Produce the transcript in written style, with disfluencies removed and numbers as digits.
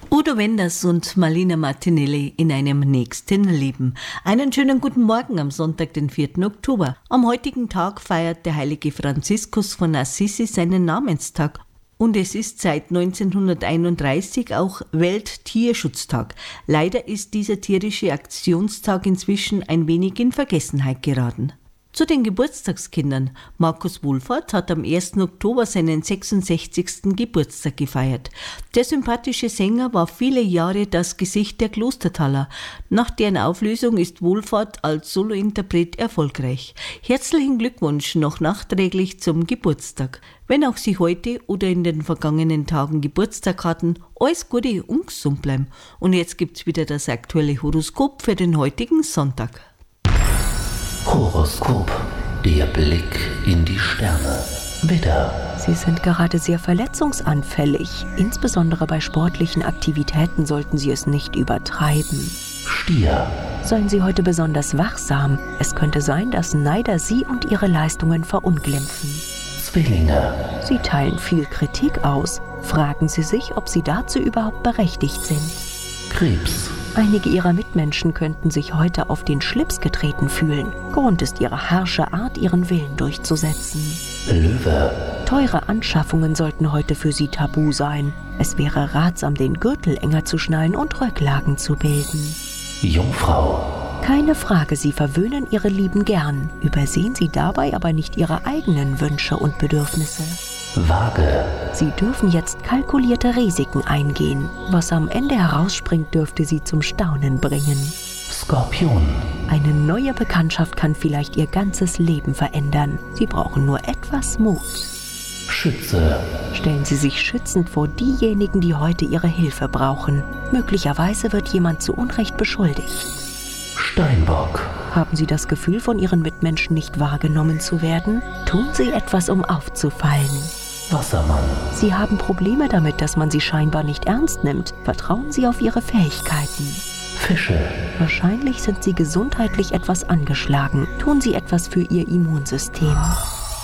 Udo Wenders und Marlina Martinelli in einem nächsten Leben. Einen schönen guten Morgen am Sonntag, den 4. Oktober. Am heutigen Tag feiert der heilige Franziskus von Assisi seinen Namenstag. Und es ist seit 1931 auch Welttierschutztag. Leider ist dieser tierische Aktionstag inzwischen ein wenig in Vergessenheit geraten. Zu den Geburtstagskindern. Markus Wohlfahrt hat am 1. Oktober seinen 66. Geburtstag gefeiert. Der sympathische Sänger war viele Jahre das Gesicht der Klostertaler. Nach deren Auflösung ist Wohlfahrt als Solointerpret erfolgreich. Herzlichen Glückwunsch noch nachträglich zum Geburtstag. Wenn auch Sie heute oder in den vergangenen Tagen Geburtstag hatten, alles Gute und gesund bleiben. Und jetzt gibt's wieder das aktuelle Horoskop für den heutigen Sonntag. Horoskop, der Blick in die Sterne. Widder. Sie sind gerade sehr verletzungsanfällig. Insbesondere bei sportlichen Aktivitäten sollten Sie es nicht übertreiben. Stier. Seien Sie heute besonders wachsam. Es könnte sein, dass Neider Sie und Ihre Leistungen verunglimpfen. Zwillinge. Sie teilen viel Kritik aus. Fragen Sie sich, ob Sie dazu überhaupt berechtigt sind. Krebs. Einige Ihrer Mitmenschen könnten sich heute auf den Schlips getreten fühlen. Grund ist Ihre harsche Art, Ihren Willen durchzusetzen. Löwe. Teure Anschaffungen sollten heute für Sie tabu sein. Es wäre ratsam, den Gürtel enger zu schnallen und Rücklagen zu bilden. Jungfrau. Keine Frage, Sie verwöhnen Ihre Lieben gern. Übersehen Sie dabei aber nicht Ihre eigenen Wünsche und Bedürfnisse. Waage. Sie dürfen jetzt kalkulierte Risiken eingehen. Was am Ende herausspringt, dürfte Sie zum Staunen bringen. Skorpion. Eine neue Bekanntschaft kann vielleicht Ihr ganzes Leben verändern. Sie brauchen nur etwas Mut. Schütze. Stellen Sie sich schützend vor diejenigen, die heute Ihre Hilfe brauchen. Möglicherweise wird jemand zu Unrecht beschuldigt. Steinbock. Haben Sie das Gefühl, von Ihren Mitmenschen nicht wahrgenommen zu werden? Tun Sie etwas, um aufzufallen. Wassermann. Sie haben Probleme damit, dass man Sie scheinbar nicht ernst nimmt. Vertrauen Sie auf Ihre Fähigkeiten. Fische. Wahrscheinlich sind Sie gesundheitlich etwas angeschlagen. Tun Sie etwas für Ihr Immunsystem.